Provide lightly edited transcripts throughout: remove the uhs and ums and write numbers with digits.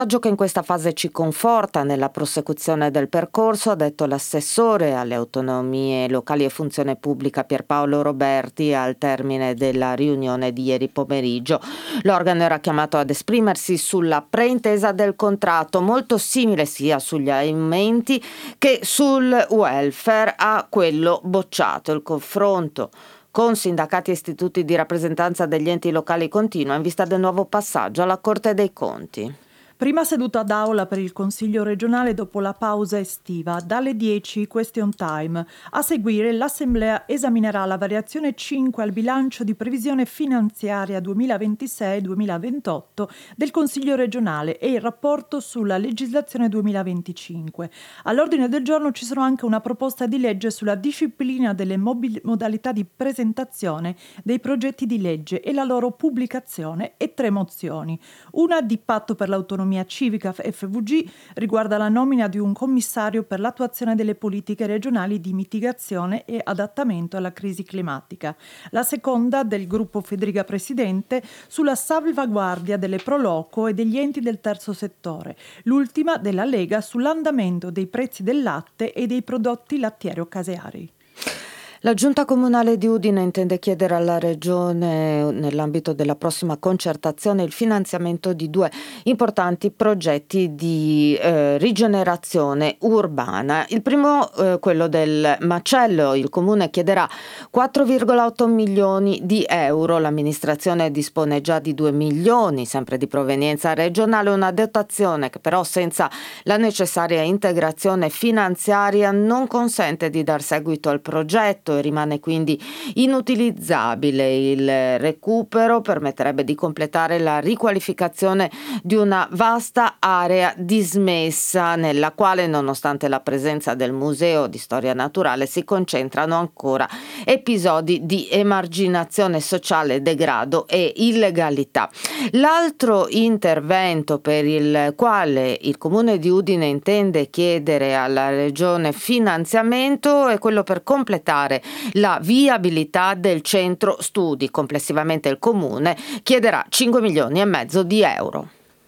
Che in questa fase ci conforta nella prosecuzione del percorso, ha detto l'assessore alle autonomie locali e funzione pubblica Pierpaolo Roberti al termine della riunione di ieri pomeriggio. L'organo era chiamato ad esprimersi sulla preintesa del contratto, molto simile sia sugli aumenti che sul welfare a quello bocciato. Il confronto con sindacati e istituti di rappresentanza degli enti locali continua in vista del nuovo passaggio alla Corte dei Conti. Prima seduta d'aula per il Consiglio regionale dopo la pausa estiva, dalle 10 question time. A seguire l'Assemblea esaminerà la variazione 5 al bilancio di previsione finanziaria 2026-2028 del Consiglio regionale e il rapporto sulla legislazione 2025. All'ordine del giorno ci sono anche una proposta di legge sulla disciplina delle modalità di presentazione dei progetti di legge e la loro pubblicazione e 3 mozioni. Una di Patto per l'autonomia civica FVG riguarda la nomina di un commissario per l'attuazione delle politiche regionali di mitigazione e adattamento alla crisi climatica. La seconda del gruppo Federica Presidente sulla salvaguardia delle Proloco e degli enti del terzo settore. L'ultima della Lega sull'andamento dei prezzi del latte e dei prodotti lattiero-caseari. La Giunta Comunale di Udine intende chiedere alla Regione, nell'ambito della prossima concertazione, il finanziamento di 2 importanti progetti di rigenerazione urbana. Il primo, quello del Macello. Il Comune chiederà 4,8 milioni di euro. L'amministrazione dispone già di 2 milioni, sempre di provenienza regionale, una dotazione che però senza la necessaria integrazione finanziaria non consente di dar seguito al progetto e rimane quindi inutilizzabile. Il recupero permetterebbe di completare la riqualificazione di una vasta area dismessa nella quale, nonostante la presenza del Museo di Storia Naturale, si concentrano ancora episodi di emarginazione sociale, degrado e illegalità. L'altro intervento per il quale il Comune di Udine intende chiedere alla Regione finanziamento è quello per completare la viabilità del centro studi. Complessivamente il Comune chiederà 5 milioni e mezzo di euro.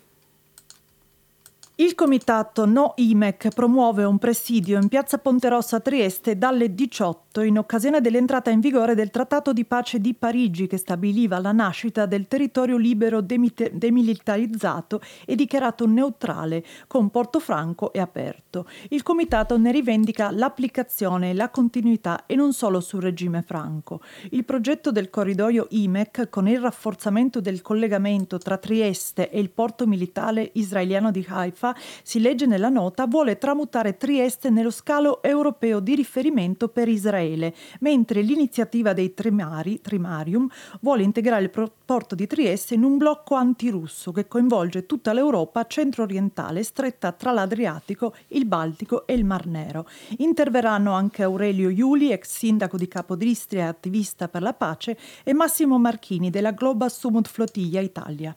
Il comitato No IMEC promuove un presidio in piazza Ponterossa a Trieste dalle 18 in occasione dell'entrata in vigore del Trattato di pace di Parigi che stabiliva la nascita del territorio libero demilitarizzato e dichiarato neutrale con porto franco e aperto. Il comitato ne rivendica l'applicazione e la continuità e non solo sul regime franco. Il progetto del corridoio IMEC con il rafforzamento del collegamento tra Trieste e il porto militare israeliano di Haifa, si legge nella nota, vuole tramutare Trieste nello scalo europeo di riferimento per Israele, mentre l'iniziativa dei Trimarium vuole integrare il porto di Trieste in un blocco antirusso che coinvolge tutta l'Europa centro-orientale stretta tra l'Adriatico, il Baltico e il Mar Nero. Interverranno anche Aurelio Iuli, ex sindaco di Capodistria e attivista per la pace, e Massimo Marchini della Global Summit Flotilla Italia.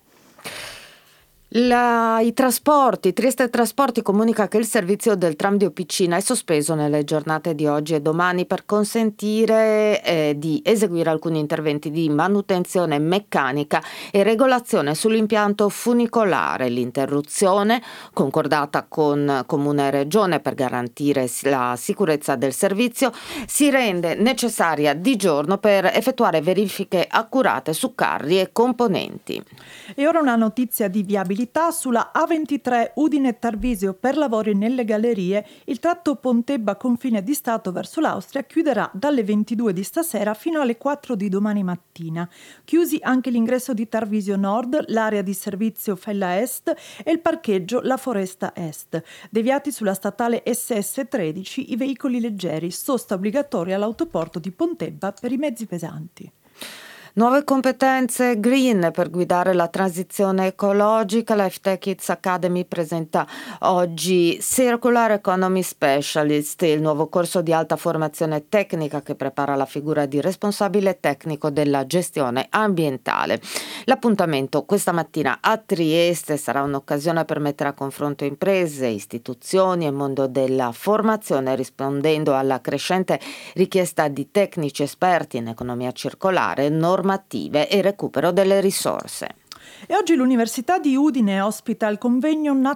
I trasporti, Trieste Trasporti comunica che il servizio del tram di Opicina è sospeso nelle giornate di oggi e domani per consentire di eseguire alcuni interventi di manutenzione meccanica e regolazione sull'impianto funicolare. L'interruzione, concordata con Comune e Regione per garantire la sicurezza del servizio, si rende necessaria di giorno per effettuare verifiche accurate su carri e componenti. E ora una notizia di viabilità. Sulla A23 Udine-Tarvisio per lavori nelle gallerie, il tratto Pontebba confine di Stato verso l'Austria chiuderà dalle 22 di stasera fino alle 4 di domani mattina. Chiusi anche l'ingresso di Tarvisio Nord, l'area di servizio Fella Est e il parcheggio La Foresta Est. Deviati sulla statale SS13 i veicoli leggeri, sosta obbligatoria all'autoporto di Pontebba per i mezzi pesanti. Nuove competenze green per guidare la transizione ecologica. La FTech Kids Academy presenta oggi Circular Economy Specialist, il nuovo corso di alta formazione tecnica che prepara la figura di responsabile tecnico della gestione ambientale. L'appuntamento questa mattina a Trieste sarà un'occasione per mettere a confronto imprese, istituzioni e mondo della formazione, rispondendo alla crescente richiesta di tecnici esperti in economia circolare, normative e recupero delle risorse. E oggi l'Università di Udine ospita il convegno